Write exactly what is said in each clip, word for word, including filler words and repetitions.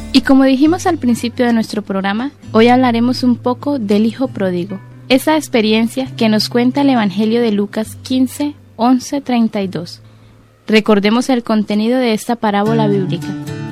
Y como dijimos al principio de nuestro programa, hoy hablaremos un poco del Hijo Pródigo, esa experiencia que nos cuenta el Evangelio de Lucas quince, once, treinta y dos. Recordemos el contenido de esta parábola bíblica.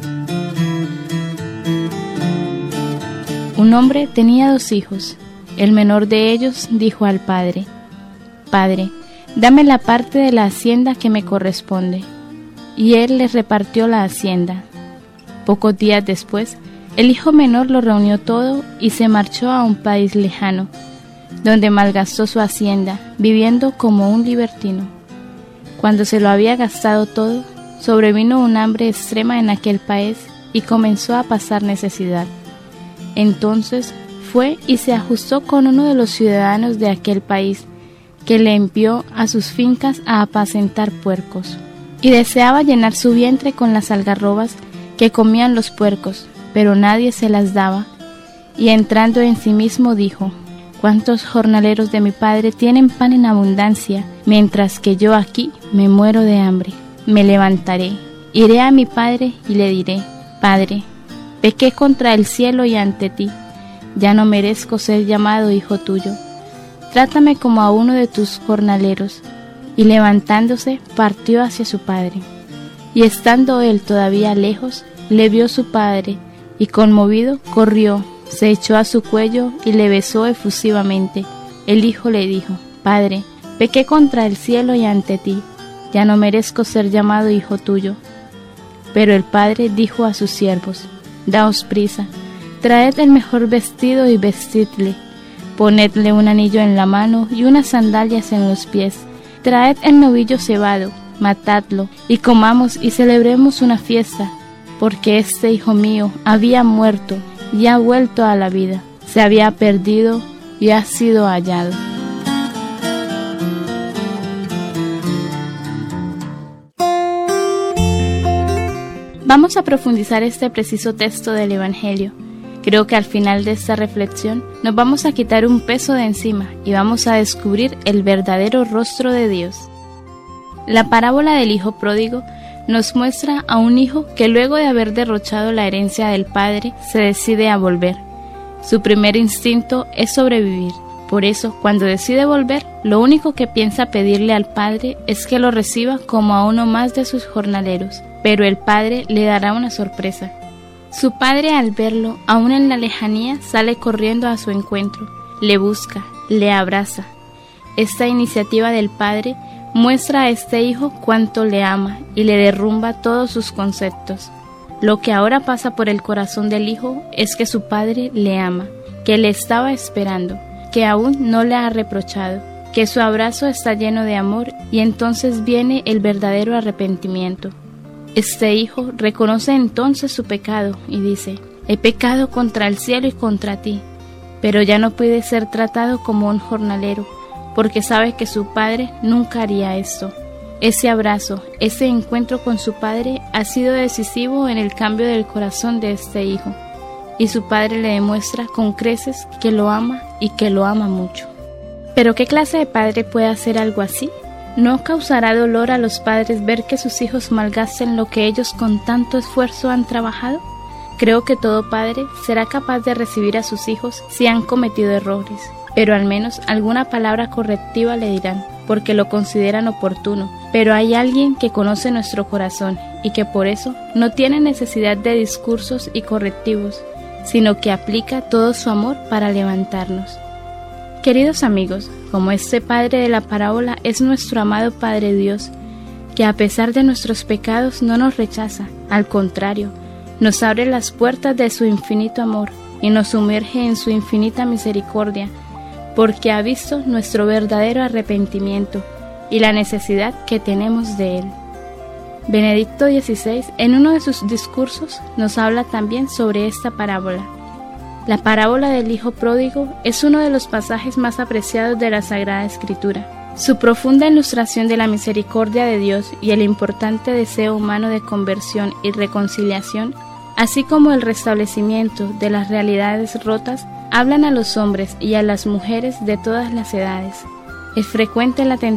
Un hombre tenía dos hijos. El menor de ellos dijo al padre: «Padre, dame la parte de la hacienda que me corresponde». Y él le repartió la hacienda. Pocos días después, el hijo menor lo reunió todo y se marchó a un país lejano, donde malgastó su hacienda, viviendo como un libertino. Cuando se lo había gastado todo, sobrevino un hambre extrema en aquel país y comenzó a pasar necesidad. Entonces fue y se ajustó con uno de los ciudadanos de aquel país, que le envió a sus fincas a apacentar puercos, y deseaba llenar su vientre con las algarrobas que comían los puercos, pero nadie se las daba. Y entrando en sí mismo dijo: «¿Cuántos jornaleros de mi padre tienen pan en abundancia, mientras que yo aquí me muero de hambre? Me levantaré, iré a mi padre y le diré: Padre, pequé contra el cielo y ante ti, ya no merezco ser llamado hijo tuyo. Trátame como a uno de tus jornaleros». Y levantándose, partió hacia su padre. Y estando él todavía lejos, le vio su padre, y conmovido corrió, se echó a su cuello y le besó efusivamente. El hijo le dijo: «Padre, pequé contra el cielo y ante ti, ya no merezco ser llamado hijo tuyo». Pero el padre dijo a sus siervos: «Daos prisa, traed el mejor vestido y vestidle, ponedle un anillo en la mano y unas sandalias en los pies, traed el novillo cebado, matadlo, y comamos y celebremos una fiesta, porque este hijo mío había muerto y ha vuelto a la vida, se había perdido y ha sido hallado». Vamos a profundizar este preciso texto del Evangelio. Creo que al final de esta reflexión nos vamos a quitar un peso de encima y vamos a descubrir el verdadero rostro de Dios. La parábola del hijo pródigo nos muestra a un hijo que luego de haber derrochado la herencia del padre se decide a volver. Su primer instinto es sobrevivir. Por eso, cuando decide volver, lo único que piensa pedirle al padre es que lo reciba como a uno más de sus jornaleros, pero el padre le dará una sorpresa. Su padre, al verlo, aún en la lejanía, sale corriendo a su encuentro, le busca, le abraza. Esta iniciativa del padre muestra a este hijo cuánto le ama y le derrumba todos sus conceptos. Lo que ahora pasa por el corazón del hijo es que su padre le ama, que le estaba esperando, que aún no le ha reprochado, que su abrazo está lleno de amor, y entonces viene el verdadero arrepentimiento. Este hijo reconoce entonces su pecado y dice: «He pecado contra el cielo y contra ti», pero ya no puede ser tratado como un jornalero, porque sabe que su padre nunca haría esto. Ese abrazo, ese encuentro con su padre ha sido decisivo en el cambio del corazón de este hijo, y su padre le demuestra con creces que lo ama y que lo ama mucho. ¿Pero qué clase de padre puede hacer algo así? ¿No causará dolor a los padres ver que sus hijos malgasten lo que ellos con tanto esfuerzo han trabajado? Creo que todo padre será capaz de recibir a sus hijos si han cometido errores, pero al menos alguna palabra correctiva le dirán, porque lo consideran oportuno. Pero hay alguien que conoce nuestro corazón y que por eso no tiene necesidad de discursos y correctivos, sino que aplica todo su amor para levantarnos. Queridos amigos, como este Padre de la parábola es nuestro amado Padre Dios, que a pesar de nuestros pecados no nos rechaza, al contrario, nos abre las puertas de su infinito amor y nos sumerge en su infinita misericordia, porque ha visto nuestro verdadero arrepentimiento y la necesidad que tenemos de Él. Benedicto dieciséis, en uno de sus discursos, nos habla también sobre esta parábola. La parábola del Hijo Pródigo es uno de los pasajes más apreciados de la Sagrada Escritura. Su profunda ilustración de la misericordia de Dios y el importante deseo humano de conversión y reconciliación, así como el restablecimiento de las realidades rotas, hablan a los hombres y a las mujeres de todas las edades. Es frecuente la tentación